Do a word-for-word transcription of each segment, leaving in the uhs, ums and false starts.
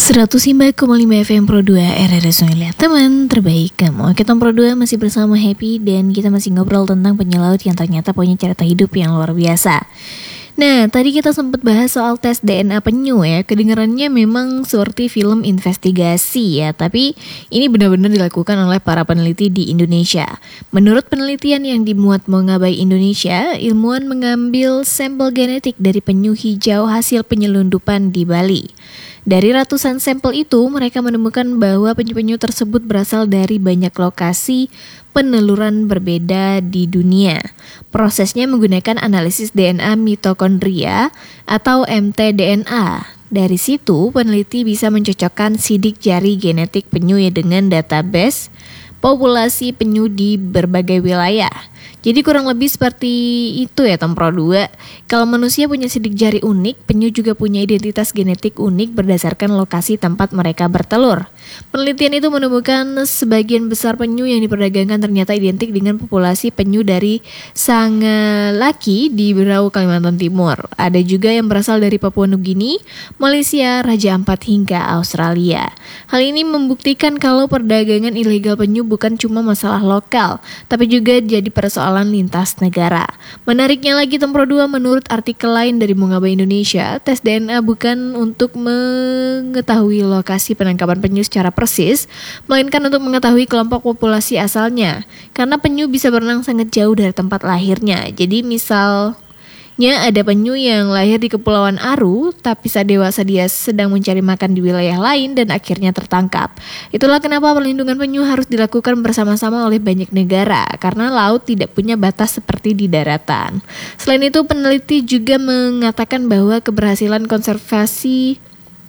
seratus lima koma lima F M Pro dua R R S Lihat teman terbaik kamu. Kita Pro dua masih bersama Happy dan kita masih ngobrol tentang penyu laut yang ternyata punya cerita hidup yang luar biasa. Nah, tadi kita sempat bahas soal tes D N A penyu ya. Kedengarannya memang seperti film investigasi ya, tapi ini benar-benar dilakukan oleh para peneliti di Indonesia. Menurut penelitian yang dimuat Mongabay Indonesia, ilmuwan mengambil sampel genetik dari penyu hijau hasil penyelundupan di Bali. Dari ratusan sampel itu, mereka menemukan bahwa penyu-penyu tersebut berasal dari banyak lokasi peneluran berbeda di dunia. Prosesnya menggunakan analisis D N A mitokondria atau M T D N A. Dari situ, peneliti bisa mencocokkan sidik jari genetik penyu dengan database populasi penyu di berbagai wilayah. Jadi kurang lebih seperti itu ya Tom Pro dua. Kalau manusia punya sidik jari unik, penyu juga punya identitas genetik unik berdasarkan lokasi tempat mereka bertelur. Penelitian itu menemukan sebagian besar penyu yang diperdagangkan ternyata identik dengan populasi penyu dari Sangalaki di Berau, Kalimantan Timur. Ada juga yang berasal dari Papua Nugini, Malaysia, Raja Ampat hingga Australia. Hal ini membuktikan kalau perdagangan ilegal penyu bukan cuma masalah lokal, tapi juga jadi persoalan lintas negara. Menariknya lagi Tom Pro dua, menurut artikel lain dari Mongabay Indonesia, tes D N A bukan untuk mengetahui lokasi penangkapan penyu secara persis, melainkan untuk mengetahui kelompok populasi asalnya. Karena penyu bisa berenang sangat jauh dari tempat lahirnya. Jadi misal Ya, ada penyu yang lahir di Kepulauan Aru, tapi saat dewasa dia sedang mencari makan di wilayah lain dan akhirnya tertangkap. Itulah kenapa perlindungan penyu harus dilakukan bersama-sama oleh banyak negara, karena laut tidak punya batas seperti di daratan. Selain itu, peneliti juga mengatakan bahwa keberhasilan konservasi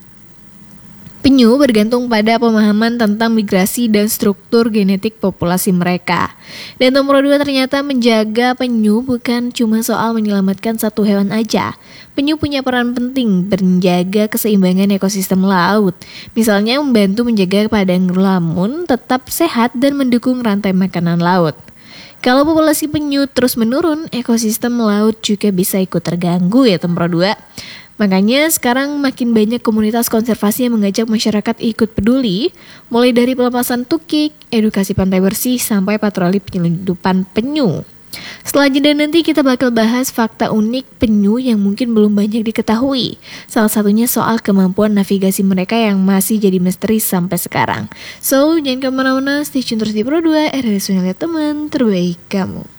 penyu bergantung pada pemahaman tentang migrasi dan struktur genetik populasi mereka. Dan Tom Pro dua ternyata menjaga penyu bukan cuma soal menyelamatkan satu hewan aja. Penyu punya peran penting menjaga keseimbangan ekosistem laut. Misalnya membantu menjaga padang lamun tetap sehat dan mendukung rantai makanan laut. Kalau populasi penyu terus menurun, ekosistem laut juga bisa ikut terganggu ya Tom Pro dua. Makanya sekarang makin banyak komunitas konservasi yang mengajak masyarakat ikut peduli, mulai dari pelepasan tukik, edukasi pantai bersih, sampai patroli penyelundupan penyu. Setelah jeda nanti kita bakal bahas fakta unik penyu yang mungkin belum banyak diketahui. Salah satunya soal kemampuan navigasi mereka yang masih jadi misteri sampai sekarang. So, jangan kemana-mana, stay tune terus di Pro dua, R R S Lihat teman terbaik kamu.